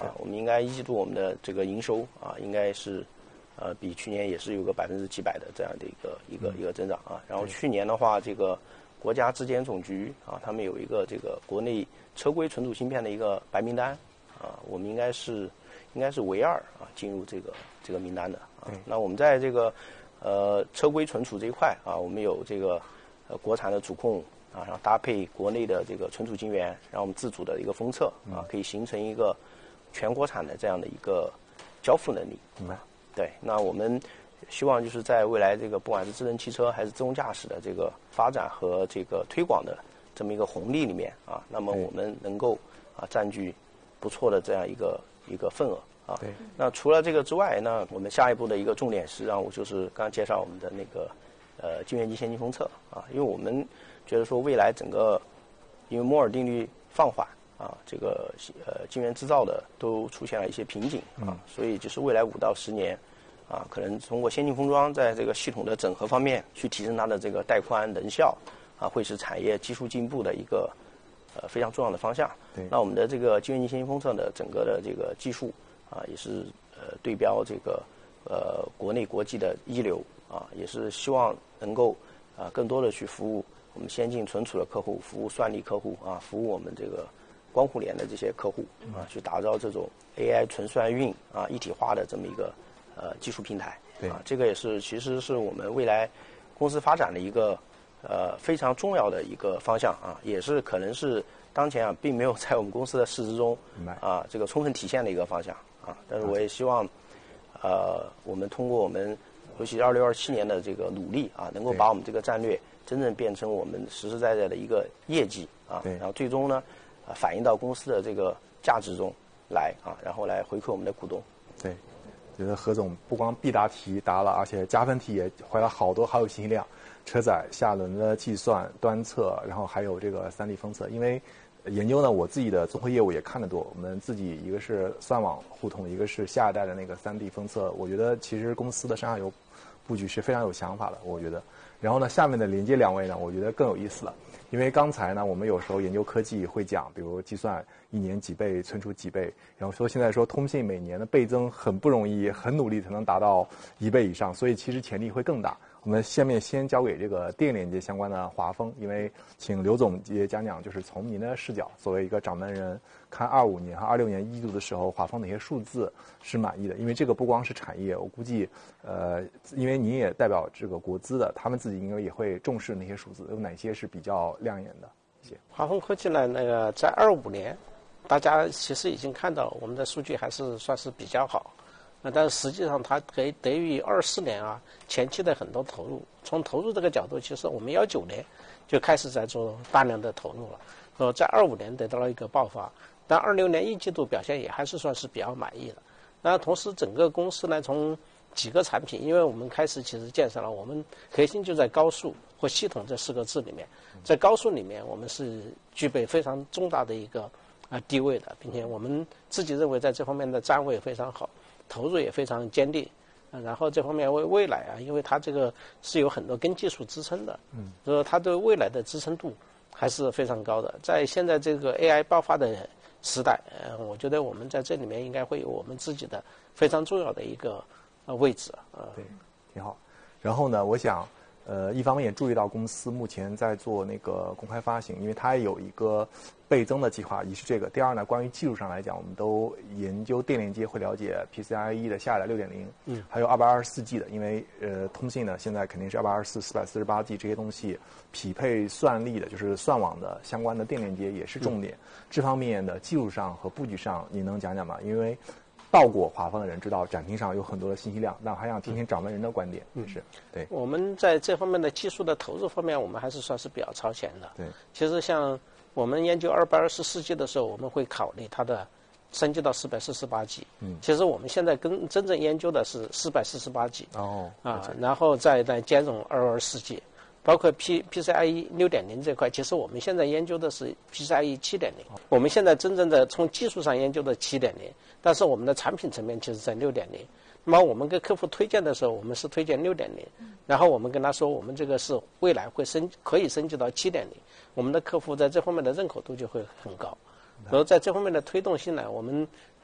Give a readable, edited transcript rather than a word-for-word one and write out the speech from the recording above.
我们应该一季度我们的这个营收应该是比去年也是有个700%的这样的一个增长啊。然后去年的话，这个国家质检总局他们有一个这个国内车规存储芯片的一个白名单我们应该是唯二进入这个名单的那我们在这个车规存储这一块我们有这个国产的主控然后搭配国内的这个存储晶圆，让我们自主的一个封测可以形成一个全国产的这样的一个交付能力。 明白。 对，那我们希望就是在未来这个不管是智能汽车还是自动驾驶的这个发展和这个推广的这么一个红利里面那么我们能够占据不错的这样一个份额对。 那除了这个之外，那我们下一步的一个重点是让我就是刚刚介绍我们的那个晶圆机先进封测因为我们觉得说未来整个因为摩尔定律放缓这个晶圆制造的都出现了一些瓶颈所以就是未来5到10年可能通过先进封装在这个系统的整合方面去提升它的这个带宽能效会是产业技术进步的一个非常重要的方向。 对。 那我们的这个晶圆机先进封测的整个的这个技术也是对标这个国内国际的一流也是希望能够更多的去服务我们先进存储的客户，服务算力客户服务我们这个光互联的这些客户去打造这种 AI 纯算运一体化的这么一个技术平台。 对。 这个也是其实是我们未来公司发展的一个非常重要的一个方向也是可能是当前并没有在我们公司的市值中这个充分体现的一个方向但是我也希望我们通过我们尤其是26、27年的这个努力能够把我们这个战略真正变成我们实实在在的一个业绩然后最终呢反映到公司的这个价值中来然后来回馈我们的股东。 对，觉得何总不光必答题答了，而且加分题也回了好有信息量，车载下轮的计算、端测，然后还有这个3D 封测。因为研究呢，我自己的综合业务也看得多，我们自己一个是算网互通，一个是下一代的那个3D 封测。我觉得其实公司的上下游布局是非常有想法的，我觉得。然后呢，下面的连接2位呢，我觉得更有意思了。因为刚才呢，我们有时候研究科技会讲，比如计算1年几倍，存储几倍，然后现在说通信每年的倍增很不容易，很努力才能达到1倍以上，所以其实潜力会更大。我们下面先交给这个电连接相关的华峰，因为请刘总也讲讲，就是从您的视角，作为一个掌门人，看25年和26年1季度的时候，华峰哪些数字是满意的？因为这个不光是产业，我估计，因为您也代表这个国资的，他们自己应该也会重视那些数字，有哪些是比较亮眼的？谢谢。 华丰科技呢，那个在25年，大家其实已经看到我们的数据还是算是比较好。但是实际上它得于24年前期的很多投入，从投入这个角度，其实我们19年就开始在做大量的投入了，在25年得到了一个爆发，但26年1季度表现也还是算是比较满意的。那同时整个公司呢，从几个产品，因为我们开始其实建设了，我们核心就在高速或系统这4个字里面，在高速里面我们是具备非常重大的一个地位的，并且我们自己认为在这方面的站位非常好，投入也非常坚定，然后这方面为未来因为它这个是有很多跟技术支撑的，所以说它对未来的支撑度还是非常高的。在现在这个 AI 爆发的时代，我觉得我们在这里面应该会有我们自己的非常重要的一个位置对，挺好。然后呢，我想一方面也注意到公司目前在做那个公开发行，因为它有一个倍增的计划，一是这个。第二呢，关于技术上来讲，我们都研究电连接会了解 PCIe 的下一代6.0，还有224G 的，因为通信呢现在肯定是224、448G 这些东西匹配算力的，就是算网的相关的电连接也是重点。这方面的技术上和布局上，你能讲讲吗？因为到过华丰的人知道展厅上有很多的信息量，那还想听听掌门人的观点。是对。 我们在这方面的技术的投入方面，我们还是算是比较超前的。 对， 其实像我们研究224G 的时候，我们会考虑它的升级到448G。其实我们现在真正研究的是448G。然后再兼容224G。包括 PCIe 6.0 这块，其实我们现在研究的是 PCIe 7.0，我们现在真正的从技术上研究的7.0，但是我们的产品层面其实在6.0。那么我们给客户推荐的时候，我们是推荐6.0，然后我们跟他说，我们这个是未来可以升级到7.0，我们的客户在这方面的认可度就会很高。然后在这方面的推动性呢，我们